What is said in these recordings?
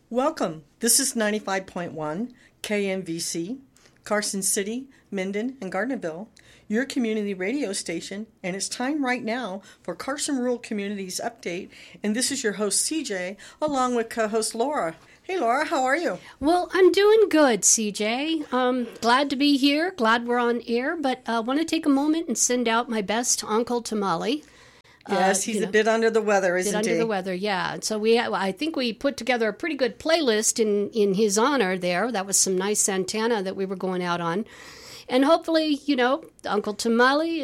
Welcome. This is 95.1 KMVC, Carson City, Minden, and Gardnerville, your community radio station, and it's time right now for Carson Rural Communities Update, and this is your host CJ, along with co-host Laura. Hey Laura, how are you? Well, I'm doing good, CJ. Glad to be here, glad we're on air, but I want to take a moment and send out my best to Uncle Tamale. Yes, he's a bit under the weather, isn't he? Under the weather, yeah. And so I think we put together a pretty good playlist in his honor there. That was some nice Santana that we were going out on. And hopefully, Uncle Tamale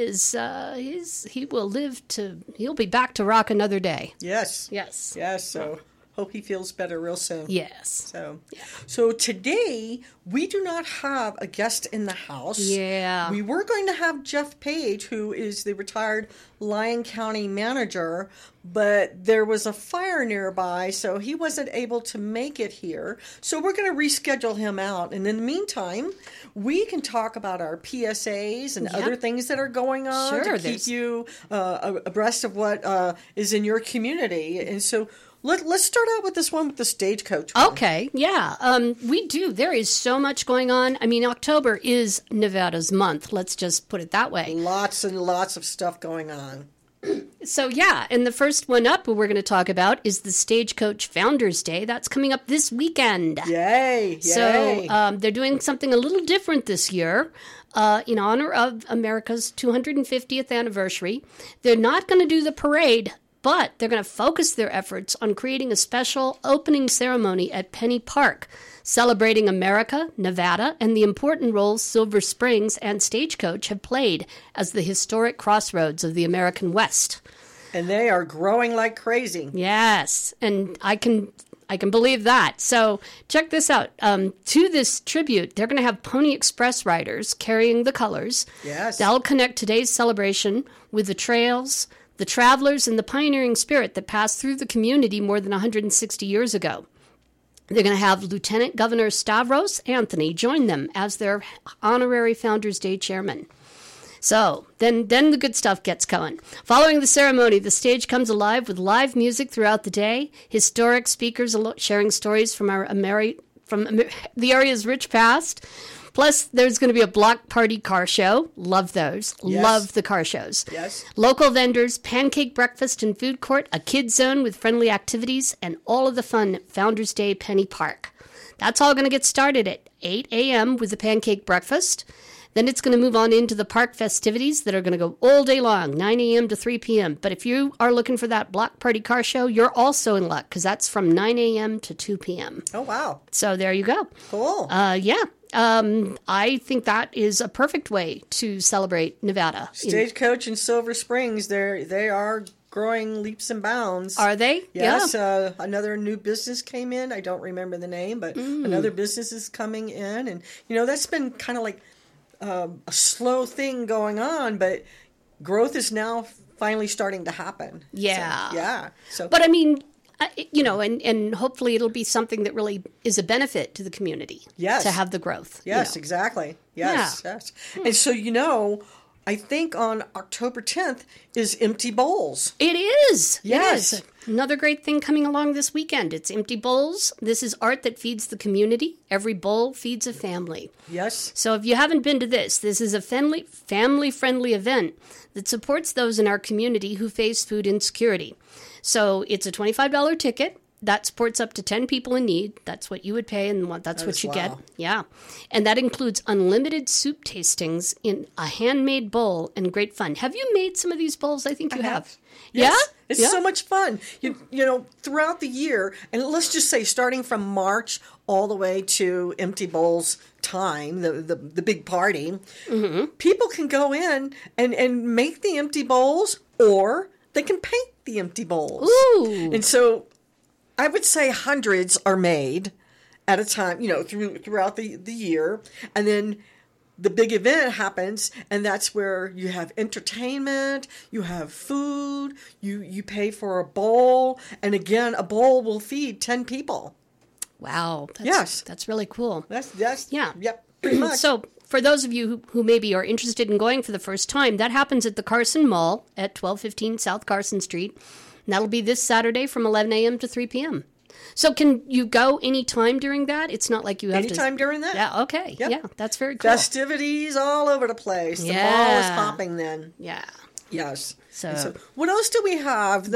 he'll be back to rock another day. Yes. Yes. Yes, so hope he feels better real soon. Yes. So today, we do not have a guest in the house. Yeah. We were going to have Jeff Page, who is the retired Lyon County manager, but there was a fire nearby, so he wasn't able to make it here. So we're going to reschedule him out. And in the meantime, we can talk about our PSAs and other things that are going on to keep you abreast of what is in your community. And so let's start out with this one with the Stagecoach one. Okay, yeah. We do. There is so much going on. I mean, October is Nevada's month. Let's just put it that way. Lots and lots of stuff going on. So, yeah, and the first one up we're going to talk about is the Stagecoach Founders Day. That's coming up this weekend. Yay! So they're doing something a little different this year. In honor of America's 250th anniversary. They're not going to do the parade, but they're going to focus their efforts on creating a special opening ceremony at Penny Park, celebrating America, Nevada, and the important roles Silver Springs and Stagecoach have played as the historic crossroads of the American West. And they are growing like crazy. Yes, and I can believe that. So check this out. To this tribute, they're going to have Pony Express riders carrying the colors. Yes. That'll connect today's celebration with the trails, the travelers, and the pioneering spirit that passed through the community more than 160 years ago. They're going to have Lieutenant Governor Stavros Anthony join them as their honorary Founders Day chairman. So then the good stuff gets going. Following the ceremony, the stage comes alive with live music throughout the day, historic speakers sharing stories from the area's rich past. Plus, there's going to be a block party car show. Love those. Yes. Love the car shows. Yes. Local vendors, pancake breakfast and food court, a kids zone with friendly activities, and all of the fun at Founders Day Penny Park. That's all going to get started at 8 a.m. with the pancake breakfast. Then it's going to move on into the park festivities that are going to go all day long, 9 a.m. to 3 p.m. But if you are looking for that block party car show, you're also in luck because that's from 9 a.m. to 2 p.m. Oh, wow. So there you go. Cool. I think that is a perfect way to celebrate Nevada. Stagecoach in Silver Springs, they are growing leaps and bounds. Are they? Yes. Yeah. Another new business came in. I don't remember the name, but another business is coming in. And, that's been kind of like a slow thing going on, but growth is now finally starting to happen. Yeah. So, but I mean, and hopefully it'll be something that really is a benefit to the community. Yes. To have the growth. Yes, exactly. Yes, Yeah. yes. And so, I think on October 10th is Empty Bowls. It is. Yes. It is. Another great thing coming along this weekend. It's Empty Bowls. This is art that feeds the community. Every bowl feeds a family. Yes. So if you haven't been to this is a family-friendly event that supports those in our community who face food insecurity. So it's a $25 ticket. That supports up to 10 people in need. That's what you would pay, and that's what you get. Yeah. And that includes unlimited soup tastings in a handmade bowl and great fun. Have you made some of these bowls? I think you have. Yes. Yeah? It's so much fun. Throughout the year, and let's just say starting from March all the way to Empty Bowls time, the big party, people can go in and make the empty bowls, or they can paint the empty bowls. Ooh. And so I would say hundreds are made at a time, throughout the year. And then the big event happens, and that's where you have entertainment, you have food, you pay for a bowl. And again, a bowl will feed 10 people. Wow. Yes. That's really cool. That's yeah. Yep, pretty much. So for those of you who maybe are interested in going for the first time, that happens at the Carson Mall at 1215 South Carson Street. And that'll be this Saturday from 11 a.m. to 3 p.m. So can you go anytime during that? It's not like you have Anytime during that. Yeah, okay. Yep. Yeah, that's very cool. Festivities all over the place. The ball is popping then. Yeah. Yes. So what else do we have?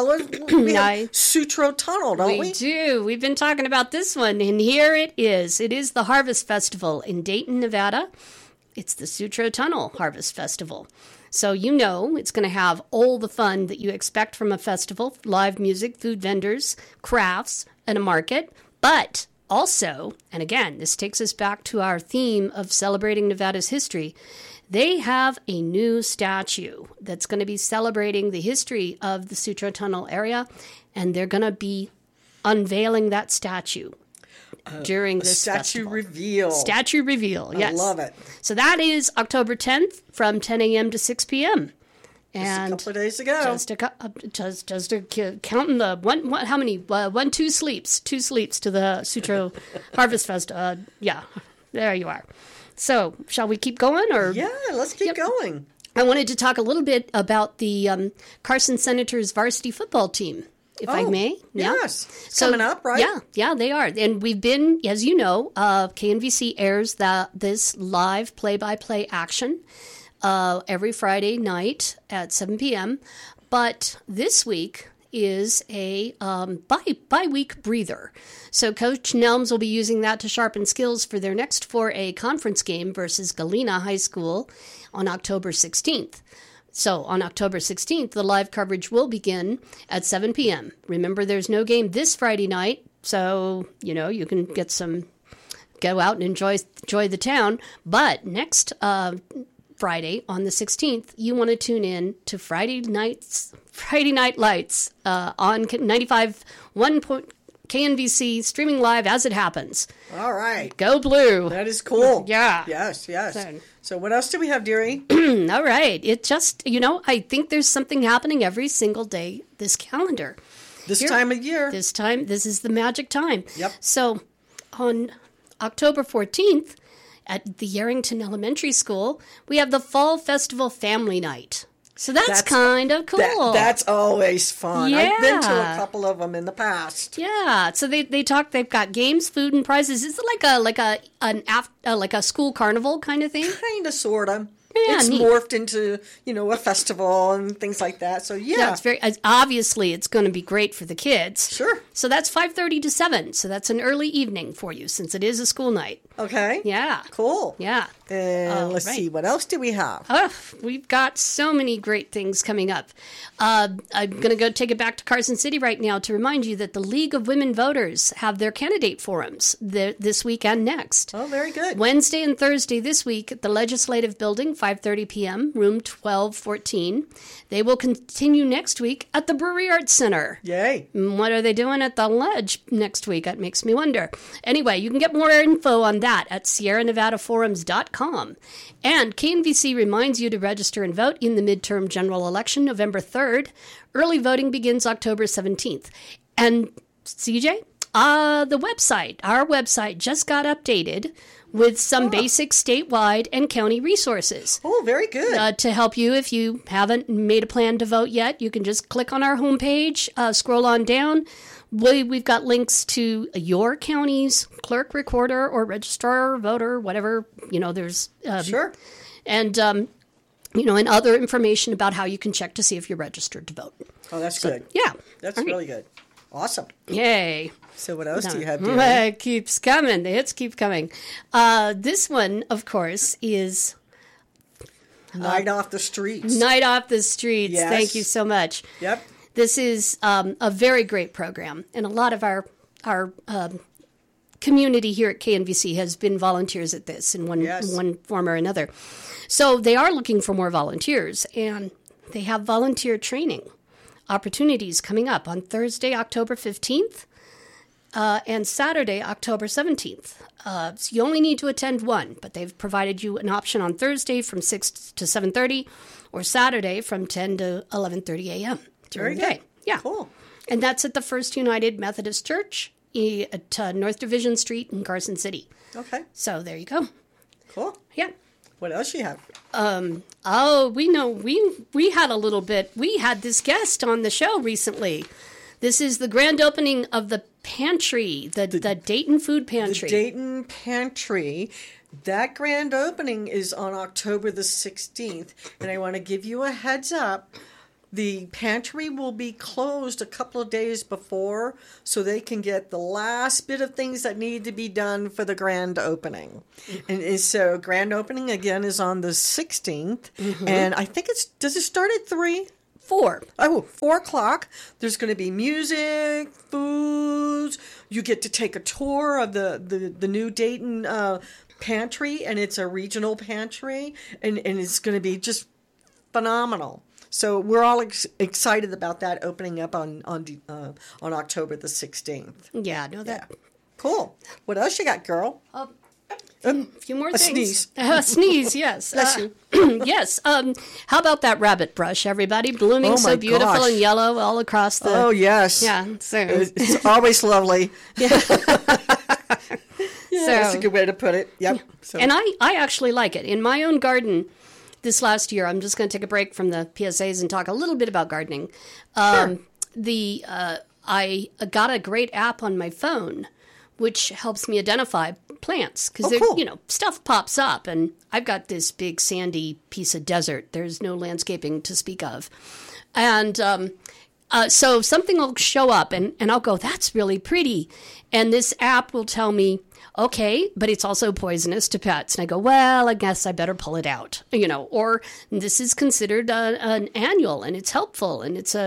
We have Sutro Tunnel, don't we? We do. We've been talking about this one, and here it is. It is the Harvest Festival in Dayton, Nevada. It's the Sutro Tunnel Harvest Festival. So you know it's going to have all the fun that you expect from a festival, live music, food vendors, crafts, and a market. But also, and again, this takes us back to our theme of celebrating Nevada's history, they have a new statue that's going to be celebrating the history of the Sutro Tunnel area, and they're going to be unveiling that statue during this statue festival. reveal. Statue reveal, yes. I love it. So that is October 10th from 10 a.m. to 6 p.m. And just a couple of days to go. Just counting the how many 2 sleeps to the Sutro Harvest Fest. Yeah, there you are. So shall we keep going or? Yeah, let's keep going. I wanted to talk a little bit about the Carson Senators varsity football team, if I may. Yeah. Yes. It's coming up, right? Yeah, they are. And we've been, as you know, KNVC airs this live play-by-play action every Friday night at 7 p.m. But this week is a bi-week breather. So Coach Nelms will be using that to sharpen skills for their next 4A conference game versus Galena High School on October 16th. So on October 16th, the live coverage will begin at 7 p.m. Remember, there's no game this Friday night, so, you know, you can go out and enjoy the town. But next Friday on the 16th, you want to tune in to Friday Night Lights on 95.1 KNVC, streaming live as it happens. All right. Go Blue. That is cool. Yeah. Yes. So what else do we have, dearie? All right. It just, I think there's something happening every single day this calendar. This time of year. This is the magic time. Yep. So on October 14th at the Yarrington Elementary School, we have the Fall Festival Family Night. So that's kind of cool. That's always fun. Yeah. I've been to a couple of them in the past. Yeah. So they've got games, food, and prizes. Is it like a school carnival kind of thing? Kind of, sort of. Yeah, it's neat. morphed into, a festival and things like that. So, yeah. Obviously, it's going to be great for the kids. Sure. So that's 5:30 to 7. So that's an early evening for you since it is a school night. Okay. Yeah. Cool. Yeah. And let's see, what else do we have? We've got so many great things coming up. I'm going to go take it back to Carson City right now to remind you that the League of Women Voters have their candidate forums this week and next. Oh, very good. Wednesday and Thursday this week at the Legislative Building, 5:30 p.m., room 1214. They will continue next week at the Brewery Arts Center. Yay. What are they doing at the Ledge next week? That makes me wonder. Anyway, you can get more info on that at SierraNevadaForums.com. And KNVC reminds you to register and vote in the midterm general election November 3rd. Early voting begins October 17th. And CJ, our website just got updated with some basic statewide and county resources. Oh, very good. To help you if you haven't made a plan to vote yet, you can just click on our homepage, scroll on down. We've got links to your county's clerk, recorder, or registrar, voter, whatever. There's sure. And and other information about how you can check to see if you're registered to vote. Oh, that's good. Yeah, that's really good. Awesome. Yay. So what else do you have, dear? It keeps coming. The hits keep coming. This one, of course, is Night Off the Streets. Night Off the Streets. Yes. Thank you so much. Yep. This is a very great program, and a lot of our community here at KNVC has been volunteers at this in one form or another. So they are looking for more volunteers, and they have volunteer training opportunities coming up on Thursday, October 15th, and Saturday, October 17th. So you only need to attend one, but they've provided you an option on Thursday from 6 to 7:30 or Saturday from 10 to 11:30 a.m. during the day. Yeah. Cool. And that's at the First United Methodist Church at North Division Street in Carson City. Okay. So there you go. Cool. Yeah. What else you have? We had a little bit. We had this guest on the show recently. This is the grand opening of the pantry, the Dayton Food Pantry. The Dayton Pantry. That grand opening is on October the 16th. And I want to give you a heads up. The pantry will be closed a couple of days before so they can get the last bit of things that need to be done for the grand opening. And so grand opening, again, is on the 16th. And I think does it start at 3? 4. Oh, 4 o'clock. There's going to be music, foods. You get to take a tour of the new Dayton pantry, and it's a regional pantry, and it's going to be just phenomenal. So we're all excited about that opening up on October the 16th. Yeah, no, that. Yeah. Cool. What else you got, girl? A few more things. Sneeze. Sneeze, yes. Bless you. Yes. How about that rabbit brush, everybody? Blooming so beautiful gosh. and yellow all across the... Oh, yes. Yeah. So It's always lovely. Yeah. Yeah, that's a good way to put it. Yep. So. And I actually like it. In my own garden this last year, I'm just going to take a break from the PSAs and talk a little bit about gardening. Sure. I got a great app on my phone which helps me identify plants because cool. Stuff pops up, and I've got this big sandy piece of desert. There's no landscaping to speak of, and so something will show up, and I'll go, that's really pretty, and this app will tell me, okay, but it's also poisonous to pets. And I go, well, I guess I better pull it out, or this is considered an annual and it's helpful. And it's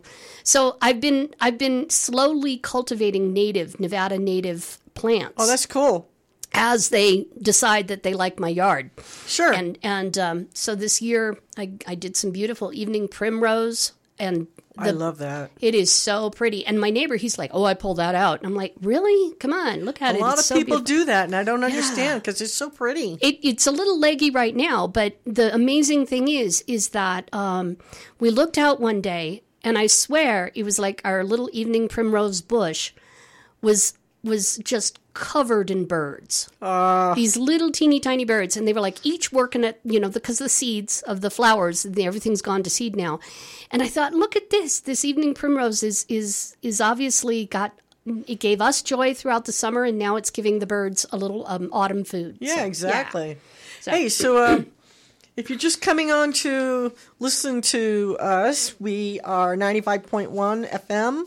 so I've been slowly cultivating Nevada native plants. Oh, that's cool. As they decide that they like my yard. Sure. And so this year I did some beautiful evening primrose, and I love that. It is so pretty. And my neighbor, he's like, oh, I pulled that out. And I'm like, really? Come on, look at it. A lot it's of so people beautiful. do that, and I don't understand because it's so pretty. It's a little leggy right now, but the amazing thing is that we looked out one day, and I swear it was like our little evening primrose bush was just covered in birds. These little teeny tiny birds, and they were like each working at, because the seeds of the flowers, everything's gone to seed now. And I thought, look at this evening primrose is obviously it gave us joy throughout the summer, and now it's giving the birds a little autumn food. Yeah, So, exactly. yeah. So- Hey, so if you're just coming on to listen to us, we are 95.1 FM,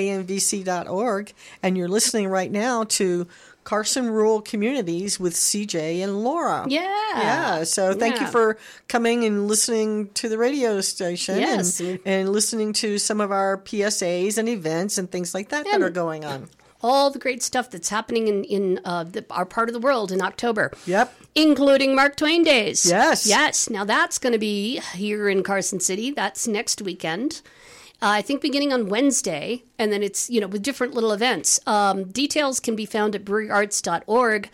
knvc.org, and you're listening right now to Carson Rural Communities with CJ and Laura. Yeah. So thank you for coming and listening to the radio station. Yes. And listening to some of our PSAs and events and things like that are going on. All the great stuff that's happening in our part of the world in October. Yep. Including Mark Twain Days. Yes. Yes. Now that's going to be here in Carson City. That's next weekend. I think beginning on Wednesday, and then it's, with different little events. Details can be found at breweryarts.org.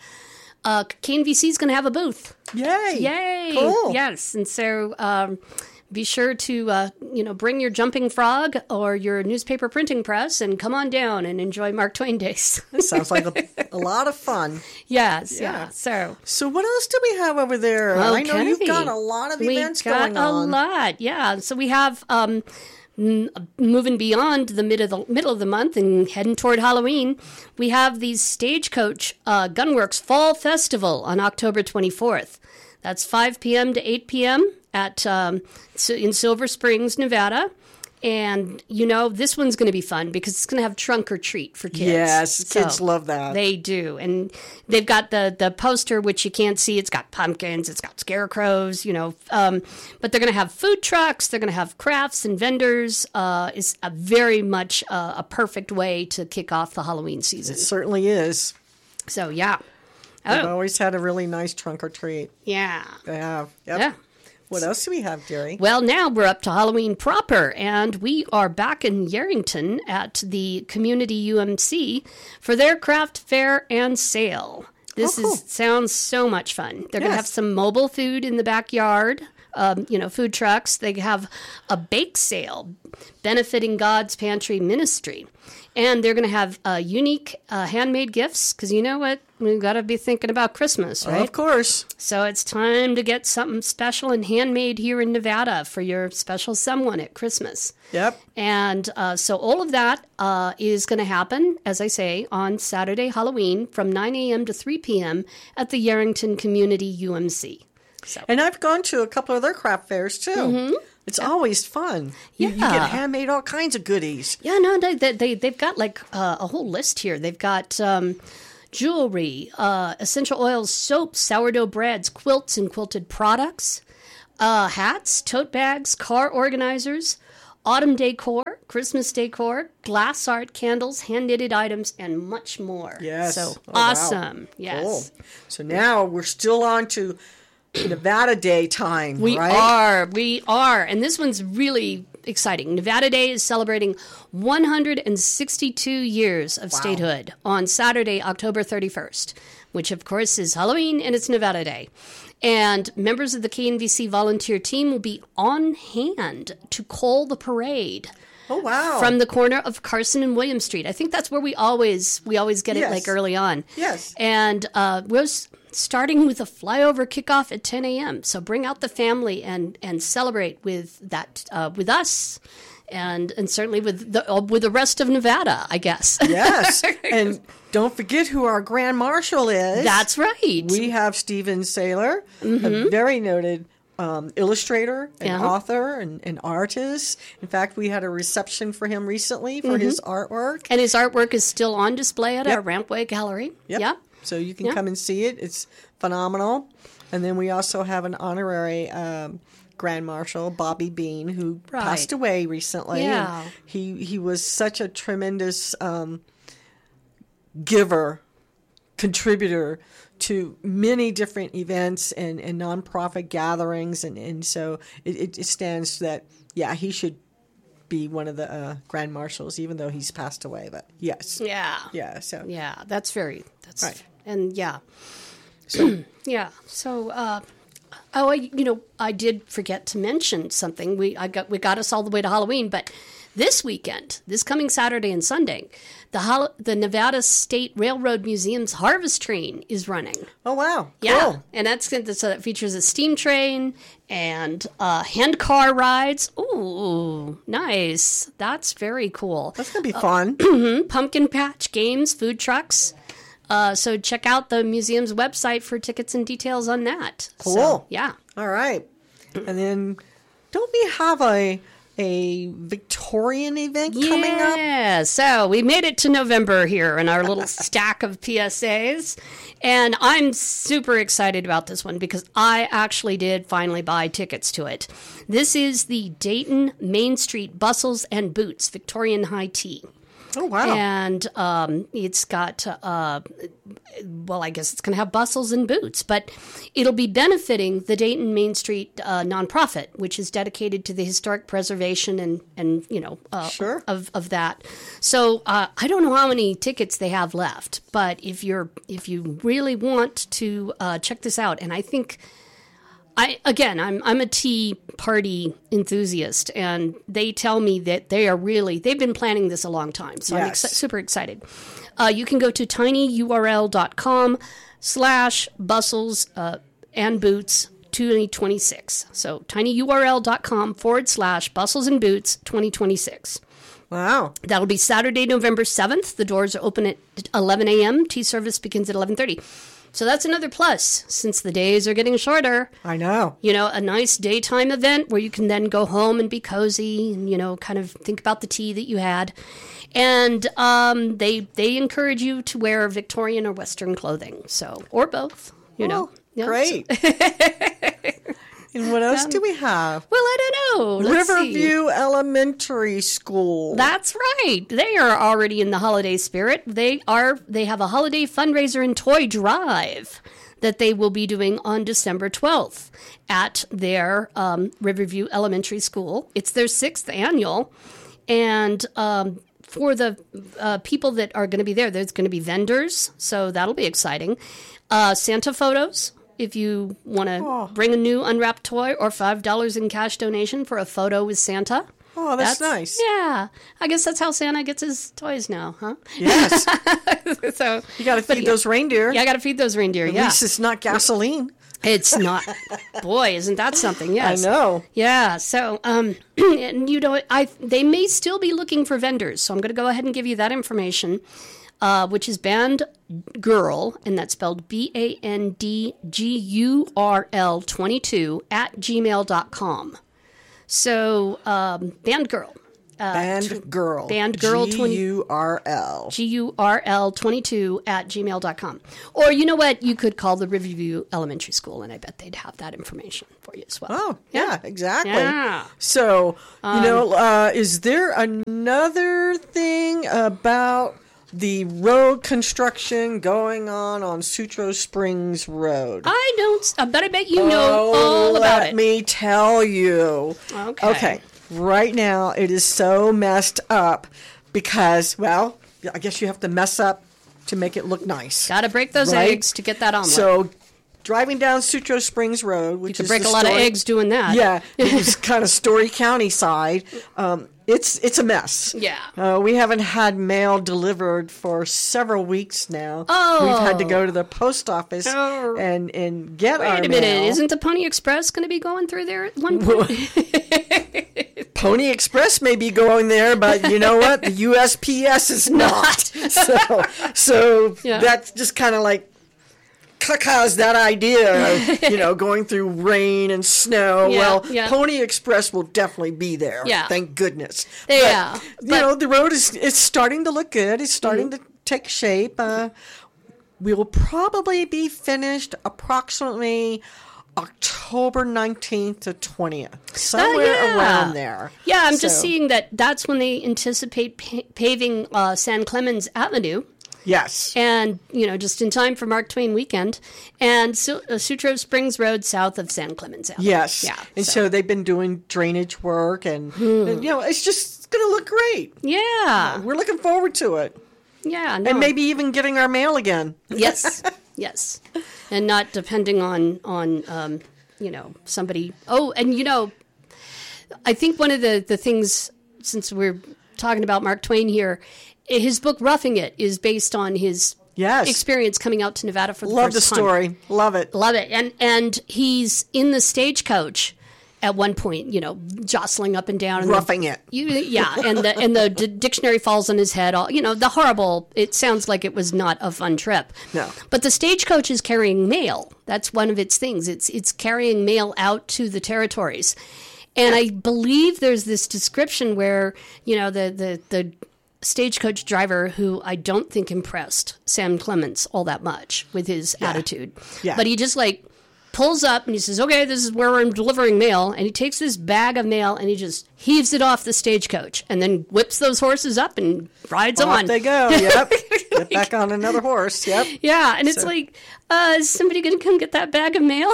KNVC is going to have a booth. Yay. Yay. Cool. Yes. And so be sure to, bring your jumping frog or your newspaper printing press and come on down and enjoy Mark Twain Days. That sounds like a lot of fun. Yes. Yeah. So what else do we have over there? I know you've got a lot of events going on. A lot. Yeah. So we have... moving beyond the middle of the month and heading toward Halloween, we have the Stagecoach Gunworks Fall Festival on October 24th. That's 5 p.m. to 8 p.m. in Silver Springs, Nevada. And, this one's going to be fun because it's going to have trunk or treat for kids. Yes, kids love that. They do. And they've got the poster, which you can't see. It's got pumpkins. It's got scarecrows, but they're going to have food trucks. They're going to have crafts and vendors. It's a very much a perfect way to kick off the Halloween season. It certainly is. So, yeah. They've always had a really nice trunk or treat. Yeah. They have. Yep. Yeah. What else do we have, Jerry? Well, now we're up to Halloween proper, and we are back in Yerington at the Community UMC for their craft fair and sale. This sounds so much fun. They're going to have some mobile food in the backyard food trucks. They have a bake sale benefiting God's Pantry Ministry. And they're going to have unique handmade gifts because you know what? We've got to be thinking about Christmas, right? Of course. So it's time to get something special and handmade here in Nevada for your special someone at Christmas. Yep. And so all of that is going to happen, as I say, on Saturday, Halloween, from 9 a.m. to 3 p.m. at the Yarrington Community UMC. So. And I've gone to a couple of their craft fairs, too. Mm-hmm. It's always fun. You get handmade all kinds of goodies. Yeah, no, they've got like a whole list here. They've got jewelry, essential oils, soaps, sourdough breads, quilts and quilted products, hats, tote bags, car organizers, autumn decor, Christmas decor, glass art, candles, hand-knitted items, and much more. Yes. So awesome. Wow. Yes. Cool. So now we're still on to Nevada Day time, we right? We are. And this one's really exciting. Nevada Day is celebrating 162 years of statehood on Saturday, October 31st, which, of course, is Halloween and it's Nevada Day. And members of the KNVC volunteer team will be on hand to call the parade. Oh, wow. From the corner of Carson and William Street. I think that's where we always get it like early on. Yes. And we're starting with a flyover kickoff at 10 a.m. So bring out the family and celebrate with that with us and certainly with the rest of Nevada, I guess. Yes. And don't forget who our Grand Marshal is. That's right. We have Stephen Saylor, a very noted illustrator and author and artist. In fact, we had a reception for him recently for his artwork. And his artwork is still on display at our Rampway Gallery. Yep. So you can come and see it. It's phenomenal. And then we also have an honorary Grand Marshal, Bobby Bean, who passed away recently. Yeah. And he was such a tremendous giver, contributor to many different events and nonprofit gatherings. And so it stands that, he should be one of the Grand Marshals, even though he's passed away. But yes. Yeah. Yeah. So. Yeah, that's right. And So. yeah. So, I did forget to mention something. We got us all the way to Halloween, but this weekend, this coming Saturday and Sunday, the Nevada State Railroad Museum's Harvest Train is running. Oh, wow. Yeah. Cool. And that features a steam train and hand car rides. Ooh, nice. That's very cool. That's going to be fun. Pumpkin patch games, food trucks. So check out the museum's website for tickets and details on that. Cool. So, yeah. All right. And then don't we have a Victorian event coming up? Yeah, so we made it to November here in our little stack of PSAs. And I'm super excited about this one because I actually did finally buy tickets to it. This is the Dayton Main Street Bustles and Boots Victorian High Tea. Oh, wow. And it's got, I guess it's going to have bustles and boots, but it'll be benefiting the Dayton Main Street nonprofit, which is dedicated to the historic preservation and sure. of that. So I don't know how many tickets they have left, but if you really want to check this out, and I think I'm a tea party enthusiast, and they tell me that they've been planning this a long time. So yes. I'm super excited. You can go to tinyurl.com/bustles and boots 2026. So tinyurl.com/bustles and boots 2026. Wow. That'll be Saturday, November 7th. The doors are open at 11 a.m. Tea service begins at 11:30. So that's another plus, since the days are getting shorter. I know. A nice daytime event where you can then go home and be cozy and, kind of think about the tea that you had. And they encourage you to wear Victorian or Western clothing, or both, Oh, great. And what else do we have? Well, I don't know. Let's Riverview see. Elementary School. That's right. They are already in the holiday spirit. They have a holiday fundraiser and toy drive that they will be doing on December 12th at their Riverview Elementary School. It's their 6th annual. And for the people that are going to be there's going to be vendors. So that'll be exciting. Santa photos. if you want to bring a new unwrapped toy, or $5 in cash donation for a photo with Santa. Oh, that's nice. Yeah. I guess that's how Santa gets his toys now, huh? Yes. So You got to feed those reindeer. Yeah, I got to feed those reindeer. At Yeah. least it's not gasoline. It's not. Boy, isn't that something? Yes. I know. Yeah. So, and they may still be looking for vendors. So I'm going to go ahead and give you that information, which is Bandgurl, and that's spelled BANDGURL 22 @gmail.com. So, Bandgurl. Bandgurl. Bandgurl GURL. GURL 22 @gmail.com. Or you know what? You could call the Riverview Elementary School, and I bet they'd have that information for you as well. Oh, yeah, exactly. Yeah. So, is there another thing about the road construction going on Sutro Springs Road? I don't, but I bet you know all about it. Let me tell you. Okay. Right now, it is so messed up because, well, I guess you have to mess up to make it look nice. Got to break those eggs to get that omelet. So, driving down Sutro Springs Road, which you is could break a lot of eggs doing that. Yeah, it was kind of Story County side. It's a mess. Yeah. We haven't had mail delivered for several weeks now. Oh. We've had to go to the post office and get our mail. Wait a minute. Isn't the Pony Express going to be going through there at one point? Pony Express may be going there, but you know what? The USPS is not. So that's just kind of like caca's that idea of, going through rain and snow. Pony Express will definitely be there. Yeah. Thank goodness. But, the road is starting to look good. It's starting to take shape. We will probably be finished approximately October 19th to 20th, somewhere around there. Yeah, I'm just seeing that's when they anticipate paving San Clemens Avenue. Yes. And, just in time for Mark Twain weekend. And Sutro Springs Road south of San Clemens Avenue. Yes. Yeah. And so they've been doing drainage work and it's just going to look great. Yeah. We're looking forward to it. Yeah. No. And maybe even getting our mail again. Yes. Yes. And not depending on somebody. Oh, and, I think one of the things, since we're talking about Mark Twain here, his book Roughing It is based on his experience coming out to Nevada for the first time. Love the story. Love it. Love it. And he's in the stagecoach at one point, jostling up and down. And Roughing it. And the dictionary falls on his head. The horrible, it sounds like it was not a fun trip. No. But the stagecoach is carrying mail. That's one of its things. It's carrying mail out to the territories. And I believe there's this description where, the stagecoach driver, who I don't think impressed Sam Clemens all that much with his attitude. Yeah. But he just pulls up and he says, okay, this is where I'm delivering mail. And he takes this bag of mail and he just heaves it off the stagecoach and then whips those horses up and rides on. Off they go. Yep. Get back on another horse. Yep. Yeah. And it's is somebody going to come get that bag of mail?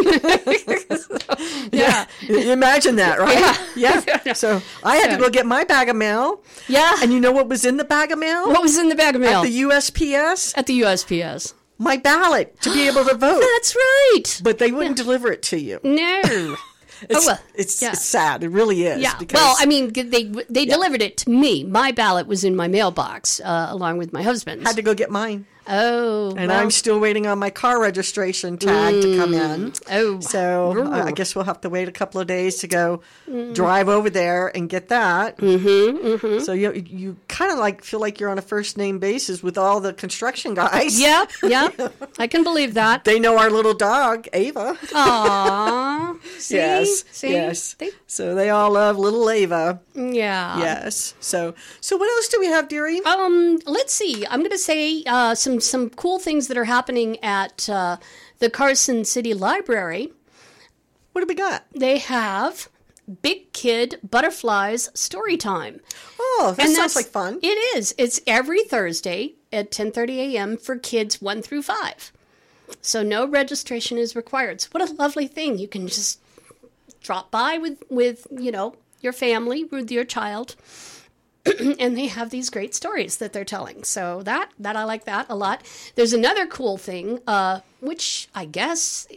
Yeah. Imagine that, right? Yeah. So I had to go get my bag of mail. Yeah. And you know what was in the bag of mail? What was in the bag of mail? At the USPS? At the USPS. My ballot to be able to vote. That's right. But they wouldn't deliver it to you. No. It's sad. It really is. Yeah. Well, I mean, they delivered it to me. My ballot was in my mailbox along with my husband's. Had to go get mine. Oh. And I'm still waiting on my car registration tag to come in. Oh. So I guess we'll have to wait a couple of days to go drive over there and get that. So you kind of feel like you're on a first name basis with all the construction guys. Yeah. I can believe that. They know our little dog, Ava. Aww. See? Yes. So they all love little Ava. Yeah. Yes. So what else do we have, dearie? Let's see. I'm going to say some cool things that are happening at the Carson City Library. What do we got? They have Big Kid Butterflies Story Time. Oh, that sounds like fun. It is. It's every Thursday at 10:30 a.m. for kids 1 through 5. So no registration is required. So what a lovely thing. You can just drop by with your family, with your child, and they have these great stories that they're telling. So that I like that a lot. There's another cool thing, which I guess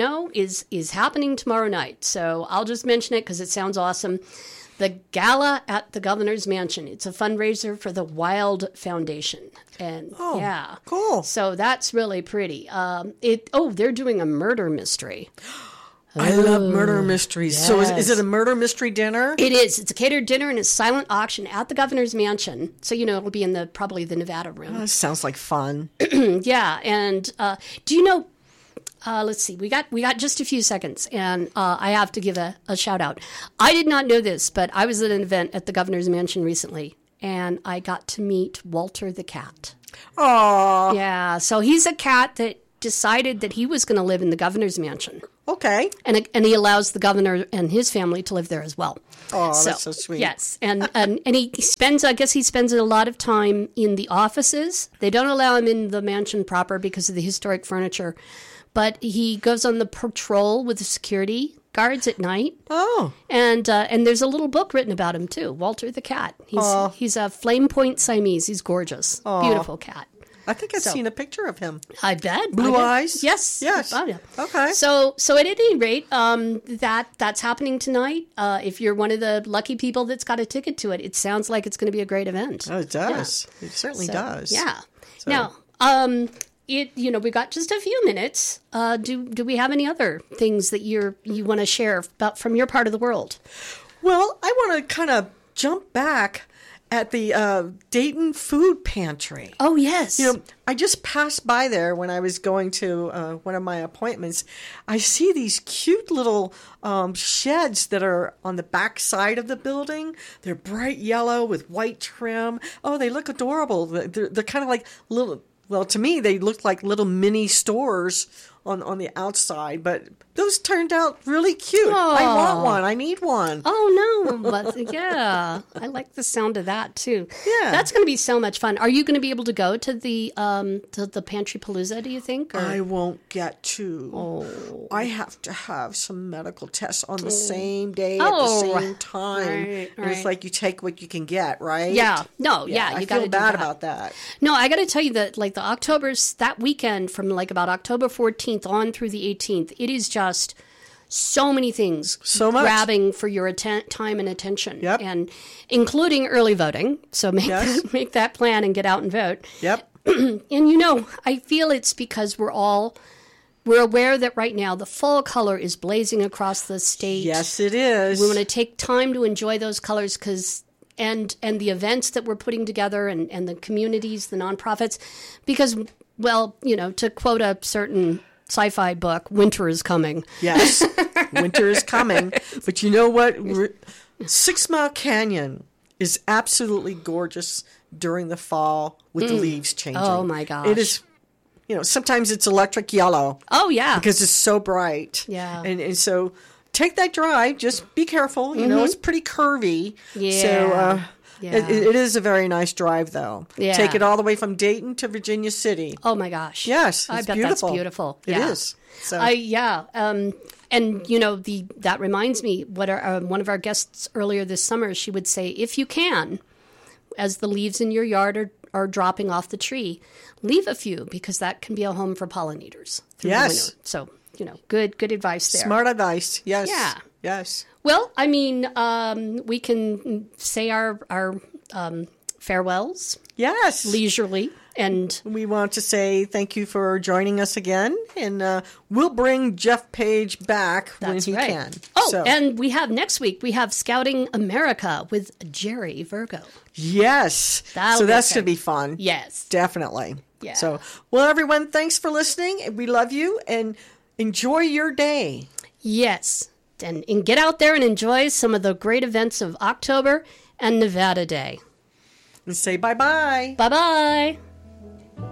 is happening tomorrow night. So I'll just mention it because it sounds awesome. The gala at the governor's mansion. It's a fundraiser for the Wild Foundation. And yeah. Cool. So that's really pretty. They're doing a murder mystery. I love murder mysteries. Yes. So is it a murder mystery dinner? It is. It's a catered dinner and a silent auction at the governor's mansion. So, it'll be in probably the Nevada room. Sounds like fun. Yeah. And do you know, let's see, we got just a few seconds, and I have to give a shout out. I did not know this, but I was at an event at the governor's mansion recently, and I got to meet Walter the cat. Aww. Yeah. So he's a cat that decided that he was going to live in the governor's mansion. Okay. And he allows the governor and his family to live there as well. Oh, that's so sweet. Yes. And he spends a lot of time in the offices. They don't allow him in the mansion proper because of the historic furniture. But he goes on the patrol with the security guards at night. Oh. And there's a little book written about him, too. Walter the cat. He's a flame point Siamese. He's gorgeous. Beautiful cat. I think I've seen a picture of him. I bet. Blue eyes? Yes. Yes. Oh, yeah. Okay. So at any rate, that's happening tonight. If you're one of the lucky people that's got a ticket to it, it sounds like it's going to be a great event. Oh, it does. Yeah. It certainly does. Yeah. So. Now, we got just a few minutes. Do we have any other things that you want to share about from your part of the world? Well, I want to kind of jump back at the Dayton Food Pantry. Oh, yes. I just passed by there when I was going to one of my appointments. I see these cute little sheds that are on the back side of the building. They're bright yellow with white trim. Oh, they look adorable. They're kind of like little, well, to me, they look like little mini stores on the outside, but those turned out really cute. Oh. I want one. I need one. Oh, no. But yeah, I like the sound of that, too. Yeah. That's going to be so much fun. Are you going to be able to go to the Pantry Palooza, do you think? Or? I won't get to. Oh. I have to have some medical tests on the same day at the same time. Right. It's like you take what you can get, right? Yeah. No, yeah. I You got to feel do bad that. about that. No, I got to tell you that like that weekend from like about October 14th on through the 18th, it is just so many things So much. grabbing for your time and attention. Yep. And including early voting. So make that plan and get out and vote. Yep. And I feel it's because we're aware that right now the fall color is blazing across the state. Yes, it is. We want to take time to enjoy those colors and the events that we're putting together and the communities, the nonprofits, because, well, to quote a certain sci-fi book, winter is coming. Yes, winter is coming. But you know what? 6 Mile Canyon is absolutely gorgeous during the fall with the leaves changing. Oh, my gosh. It is, sometimes it's electric yellow. Oh, yeah. Because it's so bright. Yeah. And so take that drive. Just be careful. It's pretty curvy. Yeah. So Yeah. it is a very nice drive, though. Yeah. Take it all the way from Dayton to Virginia City. Oh, my gosh. Yes, I it's bet beautiful. that's beautiful. It Yeah. is. So. And that reminds me, what one of our guests earlier this summer, she would say, if you can, as the leaves in your yard are dropping off the tree, leave a few because that can be a home for pollinators through the Yes. winter. So, good advice there. Smart advice. Yes. Yeah. Yes. Well, I mean, we can say our farewells Yes. leisurely, and We want to say thank you for joining us again, and we'll bring Jeff Page back when that's he right. can. Oh, So, and next week we have Scouting America with Jerry Virgo. yes. That'll So be that's exciting. going to be fun. Yes. Definitely. Yeah. So, well, everyone, thanks for listening. We love you, and enjoy your day. Yes. And get out there and enjoy some of the great events of October and Nevada Day. And say bye-bye. Bye-bye.